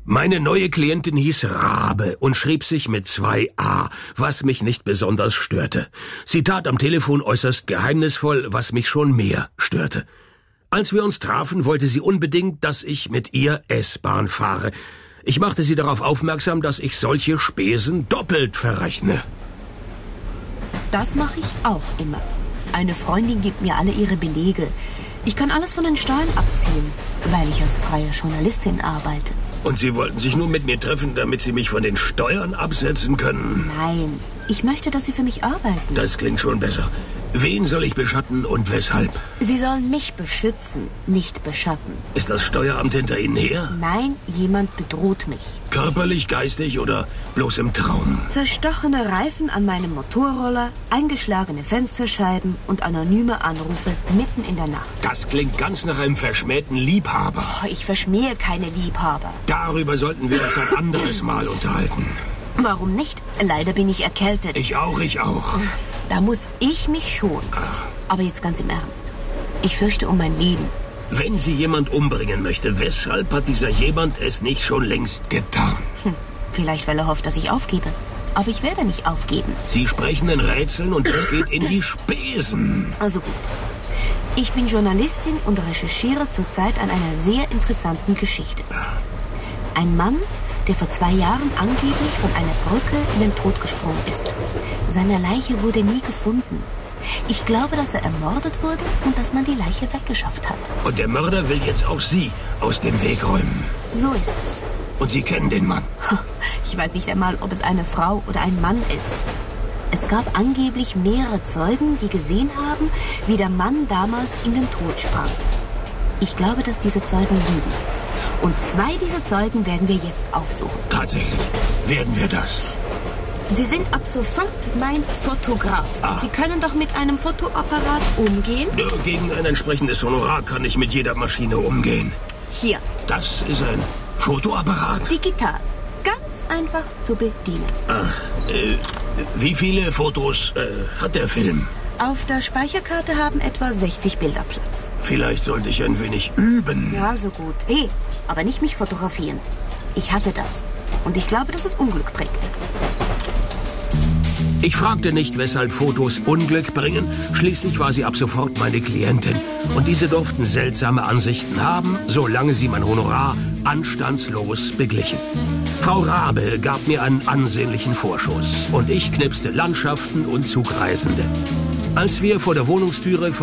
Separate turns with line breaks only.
Meine neue Klientin hieß Rabe und schrieb sich mit 2 A, was mich nicht besonders störte. Sie tat am Telefon äußerst geheimnisvoll, was mich schon mehr störte. Als wir uns trafen, wollte sie unbedingt, dass ich mit ihr S-Bahn fahre. Ich machte sie darauf aufmerksam, dass ich solche Spesen doppelt verrechne.
Das mache ich auch immer. Eine Freundin gibt mir alle ihre Belege. Ich kann alles von den Steuern abziehen, weil ich als freie Journalistin arbeite.
Und Sie wollten sich nur mit mir treffen, damit Sie mich von den Steuern absetzen können?
Nein, ich möchte, dass Sie für mich arbeiten.
Das klingt schon besser. Wen soll ich beschatten und weshalb?
Sie sollen mich beschützen, nicht beschatten.
Ist das Steueramt hinter Ihnen her?
Nein, jemand bedroht mich.
Körperlich, geistig oder bloß im Traum?
Zerstochene Reifen an meinem Motorroller, eingeschlagene Fensterscheiben und anonyme Anrufe mitten in der Nacht.
Das klingt ganz nach einem verschmähten Liebhaber.
Oh, ich verschmähe keine Liebhaber.
Darüber sollten wir uns ein anderes Mal unterhalten.
Warum nicht? Leider bin ich erkältet.
Ich auch.
Da muss ich mich schonen. Aber jetzt ganz im Ernst. Ich fürchte um mein Leben.
Wenn sie jemand umbringen möchte, weshalb hat dieser jemand es nicht schon längst getan?
Vielleicht, weil er hofft, dass ich aufgebe. Aber ich werde nicht aufgeben.
Sie sprechen in Rätseln und es geht in die Spesen.
Also gut. Ich bin Journalistin und recherchiere zurzeit an einer sehr interessanten Geschichte. Ein Mann, der vor 2 Jahren angeblich von einer Brücke in den Tod gesprungen ist. Seine Leiche wurde nie gefunden. Ich glaube, dass er ermordet wurde und dass man die Leiche weggeschafft hat.
Und der Mörder will jetzt auch Sie aus dem Weg räumen.
So ist es.
Und Sie kennen den Mann?
Ich weiß nicht einmal, ob es eine Frau oder ein Mann ist. Es gab angeblich mehrere Zeugen, die gesehen haben, wie der Mann damals in den Tod sprang. Ich glaube, dass diese Zeugen lügen. Und 2 dieser Zeugen werden wir jetzt aufsuchen.
Tatsächlich? Werden wir das?
Sie sind ab sofort mein Fotograf. Sie können doch mit einem Fotoapparat umgehen?
Gegen ein entsprechendes Honorar kann ich mit jeder Maschine umgehen.
Hier.
Das ist ein Fotoapparat?
Digital. Ganz einfach zu bedienen.
Wie viele Fotos hat der Film?
Auf der Speicherkarte haben etwa 60 Bilder Platz.
Vielleicht sollte ich ein wenig üben.
Ja, so gut. Hey, aber nicht mich fotografieren. Ich hasse das. Und ich glaube, dass es Unglück bringt.
Ich fragte nicht, weshalb Fotos Unglück bringen. Schließlich war sie ab sofort meine Klientin. Und diese durften seltsame Ansichten haben, solange sie mein Honorar anstandslos beglichen. Frau Rabe gab mir einen ansehnlichen Vorschuss. Und ich knipste Landschaften und Zugreisende. Als wir vor der Wohnungstüre